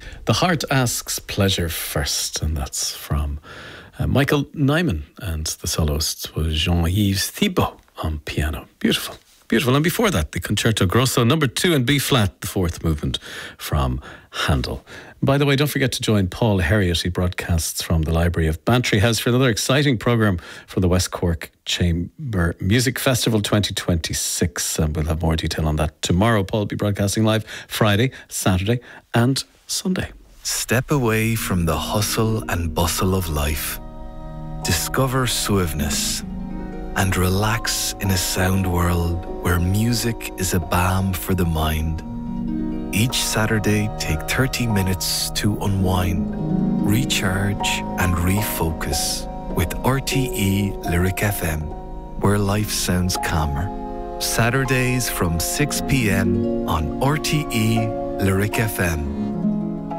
The Heart Asks Pleasure First, and that's from Michael Nyman, and the soloist was Jean-Yves Thibault on piano. Beautiful, beautiful. And before that, the Concerto Grosso number 2 in B flat, the fourth movement from Handel. By the way, don't forget to join Paul Herriot. He broadcasts from the Library of Bantry House for another exciting programme for the West Cork Chamber Music Festival 2026. And we'll have more detail on that tomorrow. Paul will be broadcasting live Friday, Saturday and Sunday. Step away from the hustle and bustle of life. Discover suaveness and relax in a sound world where music is a balm for the mind. Each Saturday, take 30 minutes to unwind, recharge and refocus with RTE Lyric FM, where life sounds calmer. Saturdays from 6 p.m. on RTE Lyric FM.